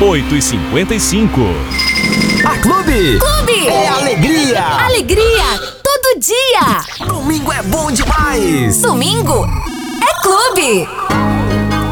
8h55. A Clube é alegria. Alegria todo dia. Domingo é bom demais. Domingo é Clube.